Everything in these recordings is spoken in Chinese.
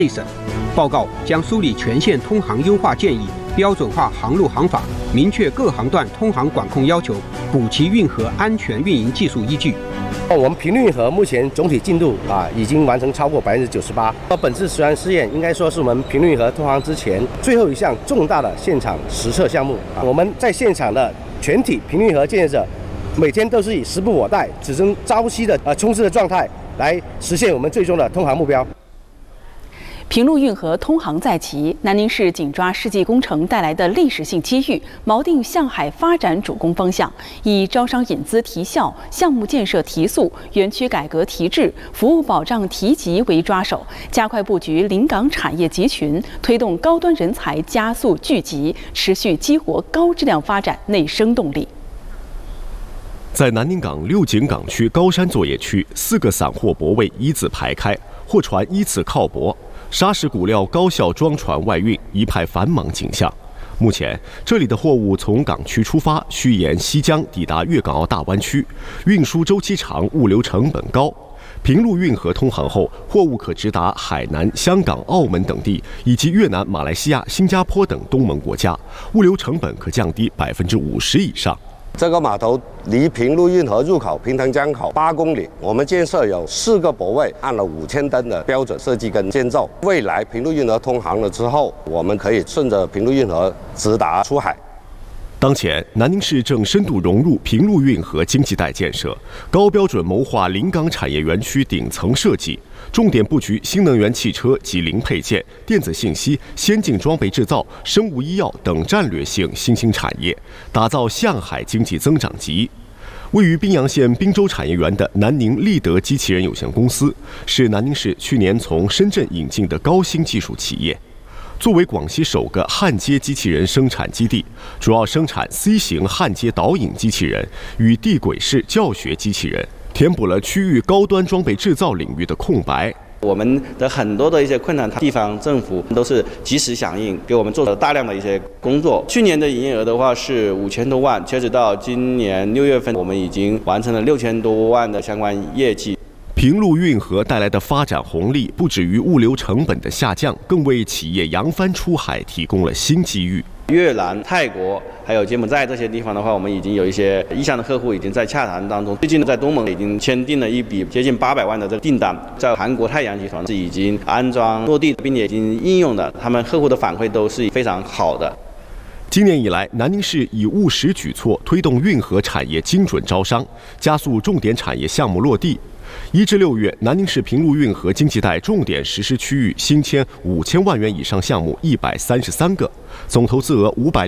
内审。报告将梳理全线通航优化建议，标准化航路航法，明确各航段通航管控要求，补齐运河安全运营技术依据。 我们平陆运河目前总体进度已经完成超过98%。本次实船试验应该说是我们平陆运河通航之前最后一项重大的现场实测项目。我们在现场的全体平陆运河建设者，每天都是以时不我待、只争朝夕的冲刺的状态，来实现我们最终的通航目标。 平陆运河通航在即，南宁市紧抓世纪工程带来的历史性机遇，锚定向海发展主攻方向，以招商引资提效、项目建设提速、园区改革提质、服务保障提级为抓手，加快布局临港产业集群，推动高端人才加速聚集，持续激活高质量发展内生动力。 在南宁港六井港区高山作业区，4个散货泊位依次排开，货船依次靠泊。砂石骨料高效装船外运，一派繁忙景象。目前，这里的货物从港区出发，需沿西江抵达粤港澳大湾区，运输周期长，物流成本高。平陆运河通航后，货物可直达海南、香港、澳门等地，以及越南、马来西亚、新加坡等东盟国家，物流成本可降低50%以上。 这个码头离平陆运河入口平塘江口8公里，我们建设有4个泊位，按了5000吨的标准设计跟建造。未来平陆运河通航了之后，我们可以顺着平陆运河直达出海。 当前，南宁市正深度融入平陆运河经济带建设，高标准谋划临港产业园区顶层设计，重点布局新能源汽车及零配件、电子信息、先进装备制造、生物医药等战略性新兴产业，打造向海经济增长极。位于宾阳县滨州产业园的南宁立德机器人有限公司，是南宁市去年从深圳引进的高新技术企业。作为广西首个焊接机器人生产基地，主要生产 C 型焊接导引机器人与地轨式教学机器人，填补了区域高端装备制造领域的空白。 我们的很多的一些困难，地方政府都是及时响应，给我们做了大量的一些工作。去年的营业额的话是5000多万，截止到今年6月份，我们已经完成了6000多万的相关业绩。 平陆运河带来的发展红利，不止于物流成本的下降，更为企业扬帆出海提供了新机遇。 越南、泰国还有柬埔寨这些地方的话，我们已经有一些意向的客户已经在洽谈当中。最近在东盟已经签订了一笔接近800万的这个订单，在韩国太阳集团是已经安装落地，并且已经应用的，他们客户的反馈都是非常好的。 今年以来，南宁市以务实举措推动运河产业精准招商，加速重点产业项目落地。1至6月，南宁市平陆运河经济带重点实施区域新签5000万元以上项目133个，总投资额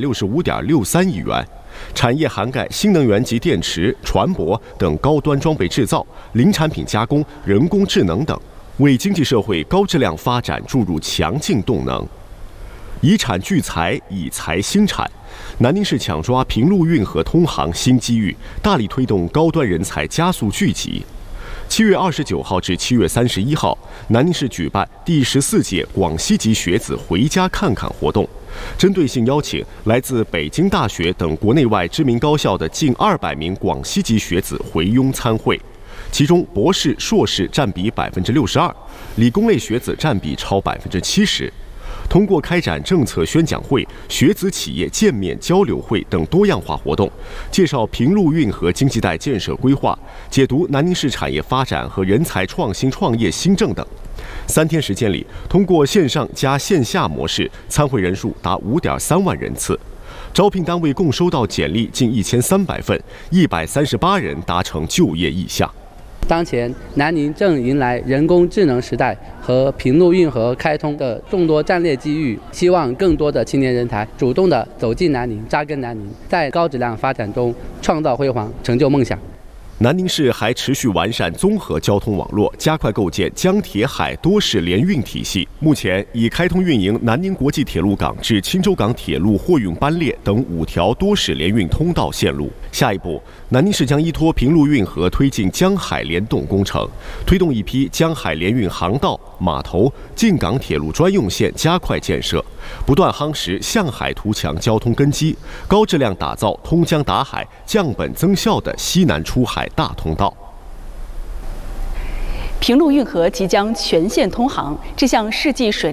565.63亿元。产业涵盖新能源及电池、船舶等高端装备制造、零产品加工、人工智能等，为经济社会高质量发展注入强劲动能。以产聚财，以财兴产。南宁市抢抓平陆运河通航新机遇，大力推动高端人才加速聚集。7月29号至7月31号，南宁市举办第14届广西籍学子回家看看活动，针对性邀请来自北京大学等国内外知名高校的近200名广西籍学子回庸参会，其中博士、硕士占比62%，理工类学子占比超70%。通过开展政策宣讲会、学子企业见面交流会等多样化活动，介绍平陆运河经济带建设规划，解读南宁市产业发展和人才创新创业新政等。3天时间里，通过线上加线下模式，参会人数达5.3万人次。招聘单位共收到简历近1300份，138人达成就业意向。 当前，南宁正迎来人工智能时代和平陆运河开通的众多战略机遇，希望更多的青年人才主动地走进南宁，扎根南宁，在高质量发展中创造辉煌，成就梦想。 南宁市还持续完善综合交通网络，加快构建江铁海多式联运体系。目前已开通运营南宁国际铁路港至钦州港铁路货运班列等5条多式联运通道线路。下一步，南宁市将依托平陆运河推进江海联动工程，推动一批江海联运航道、码头、进港铁路专用线加快建设，不断夯实向海图强交通根基，高质量打造通江达海、降本增效的西南出海大通道。 平陆运河即将全线通航，这项世纪水